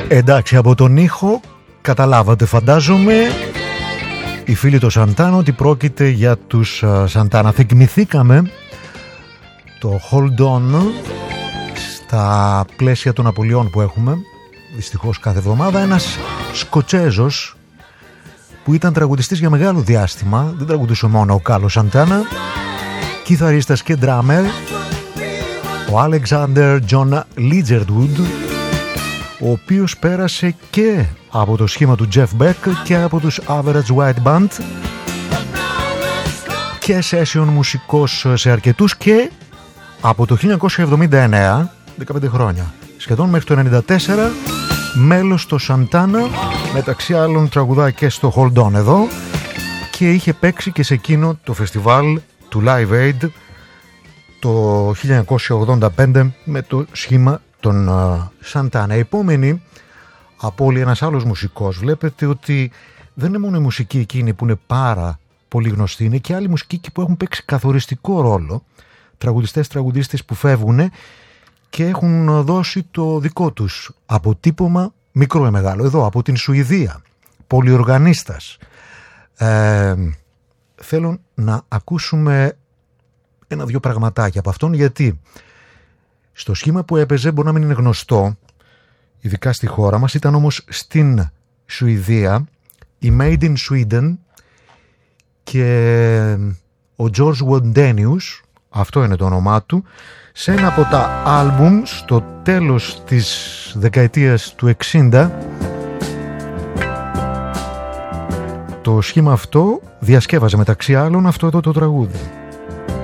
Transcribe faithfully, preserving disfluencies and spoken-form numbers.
Εντάξει, από τον ήχο καταλάβατε, φαντάζομαι, οι φίλοι του Σαντάνα, ότι πρόκειται για τους Σαντάνα. Θυμηθήκαμε το Hold On στα πλαίσια των απολειών που έχουμε δυστυχώς κάθε εβδομάδα. Ένας Σκοτσέζος που ήταν τραγουδιστής για μεγάλο διάστημα, δεν τραγουδούσε μόνο ο Κάρλος Σαντάνα, κιθαρίστας και ντράμερ, ο Alexander John Ligertwood, ο οποίος πέρασε και από το σχήμα του Jeff Beck και από τους Average White Band και session μουσικός σε αρκετούς, και από το χίλια εννιακόσια εβδομήντα εννέα, δεκαπέντε χρόνια σχεδόν, μέχρι το ενενήντα τέσσερα μέλος στο Santana, μεταξύ άλλων τραγουδά και στο Hold On εδώ, και είχε παίξει και σε εκείνο το φεστιβάλ του Live Aid το χίλια εννιακόσια ογδόντα πέντε με το σχήμα των uh, Santana. Επόμενη από όλοι ένας άλλος μουσικός. Βλέπετε ότι δεν είναι μόνο η μουσική εκείνη που είναι πάρα πολύ γνωστή, είναι και άλλοι μουσικοί που έχουν παίξει καθοριστικό ρόλο, τραγουδιστές, τραγουδίστες που φεύγουν και έχουν δώσει το δικό τους αποτύπωμα, μικρό ή μεγάλο. Εδώ από την Σουηδία, πολυοργανίστας. Ε, θέλω να ακούσουμε ένα-δυο πραγματάκια από αυτόν, γιατί στο σχήμα που έπαιζε μπορεί να μην είναι γνωστό, ειδικά στη χώρα μας, ήταν όμως στην Σουηδία, η Made in Sweden, και ο George Wondenius, αυτό είναι το όνομά του, σε ένα από τα άλμπουμ στο τέλος της δεκαετίας του εξήντα, το σχήμα αυτό διασκεύαζε μεταξύ άλλων αυτό εδώ το τραγούδι.